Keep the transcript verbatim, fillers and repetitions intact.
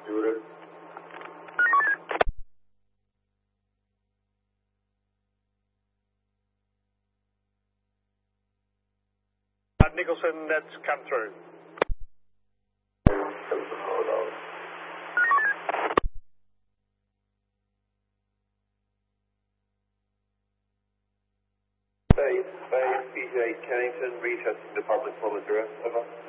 Shooter. Uh, Nicholson, that's come through. Base, Base, P J Kennington, retesting Department full address, over.